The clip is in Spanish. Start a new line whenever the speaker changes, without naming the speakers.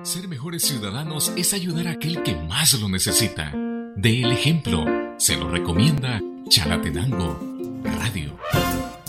Ser mejores ciudadanos es ayudar a aquel que más lo necesita. Dé el ejemplo. Se lo recomienda Chalatenango Radio.